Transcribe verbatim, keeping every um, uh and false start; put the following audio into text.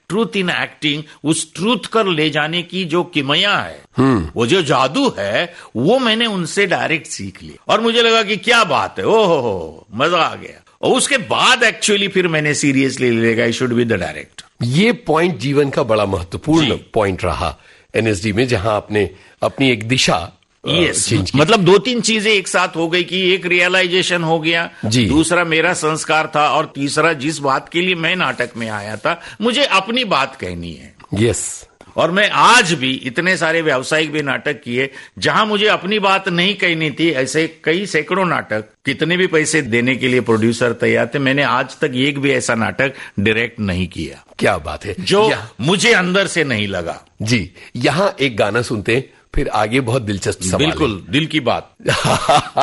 Truth in acting, उस truth कर ले जाने की जो किमया है, वो जो जादू है, वो मैंने उनसे डायरेक्ट सीख लिया और मुझे लगा कि क्या बात है, ओहो हो, मजा आ गया। और उसके बाद एक्चुअली फिर मैंने सीरियसली लेगा I should be the director. ये पॉइंट जीवन का बड़ा महत्वपूर्ण पॉइंट रहा एनएसडी में, जहां आपने अपनी एक दिशा यस yes, मतलब दो तीन चीजें एक साथ हो गई कि एक रियलाइजेशन हो गया, दूसरा मेरा संस्कार था और तीसरा जिस बात के लिए मैं नाटक में आया था, मुझे अपनी बात कहनी है। Yes yes. और मैं आज भी इतने सारे व्यावसायिक भी नाटक किए जहां मुझे अपनी बात नहीं कहनी थी, ऐसे कई सैकड़ों नाटक, कितने भी पैसे देने के लिए प्रोड्यूसर तैयार थे, मैंने आज तक एक भी ऐसा नाटक डायरेक्ट नहीं किया। क्या बात है, जो मुझे अंदर से नहीं लगा। जी, यहां एक गाना सुनते, फिर आगे बहुत दिलचस्प सवाल। बिल्कुल, दिल की बात।